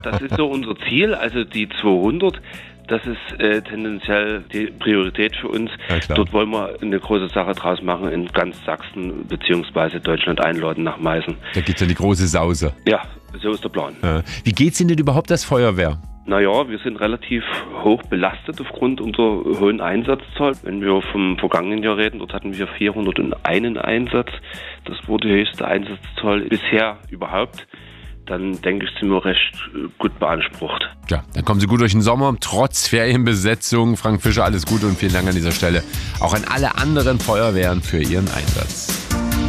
Das ist so unser Ziel, also die 200. Das ist tendenziell die Priorität für uns. Ja, klar. Dort wollen wir eine große Sache draus machen, in ganz Sachsen bzw. Deutschland einladen nach Meißen. Da gibt's ja die große Sause. Ja, so ist der Plan. Wie geht's Ihnen denn überhaupt als Feuerwehr? Naja, wir sind relativ hoch belastet aufgrund unserer hohen Einsatzzahl. Wenn wir vom vergangenen Jahr reden, dort hatten wir 401 Einsatz. Das war die höchste Einsatzzahl bisher überhaupt. Dann denke ich, sind wir recht gut beansprucht. Ja, dann kommen Sie gut durch den Sommer, trotz Ferienbesetzung. Frank Fischer, alles Gute und vielen Dank an dieser Stelle auch an alle anderen Feuerwehren für Ihren Einsatz.